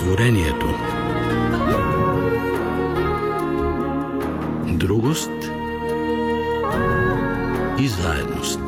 Сътворението. Другост и заедност.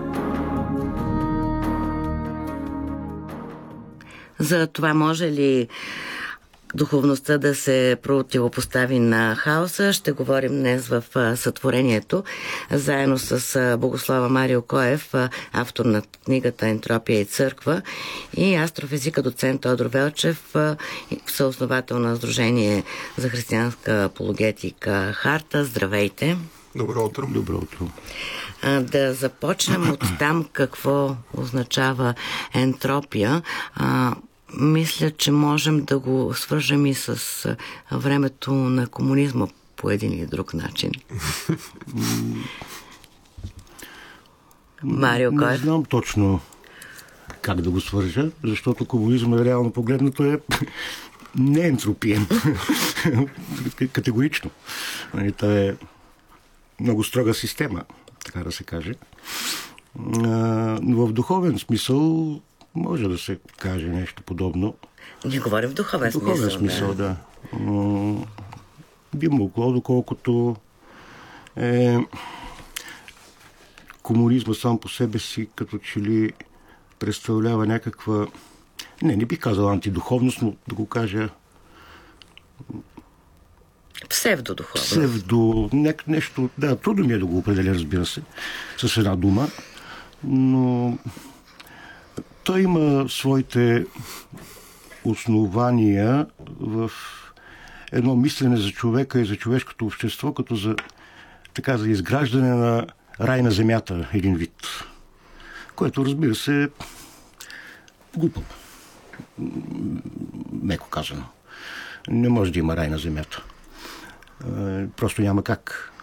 За това може ли духовността да се противопостави на хаоса? Ще говорим днес в Сътворението, заедно с Богослава Марио Коев, автор на книгата Ентропия и църква, и астрофизика доцент Тодор Велчев, съосновател на Сдружение за християнска апологетика Харта. Здравейте! Добро утро! Добро утро! Да започнем от там какво означава ентропия. Мисля, че можем да го свържем и с времето на комунизма по един или друг начин. Марио Коев? Не знам точно как да го свържа, защото комунизма реално погледнато е не ентропиен. Категорично. Това е много строга система, така да се каже. Но в духовен смисъл може да се каже нещо подобно. Не говорим в духовен смисъл. Духовен смисъл, да. Би могло, доколкото комунизма сам по себе си като че ли представлява някаква, не би казал антидуховност, но да го кажа псевдодуховност. Нещо, да, трудно ми е да го определя, разбира се, с една дума, но той има своите основания в едно мислене за човека и за човешкото общество, като за изграждане на рай на земята, един вид. Което, разбира се, глупо. Меко казано. Не може да има рай на земята. Просто няма как.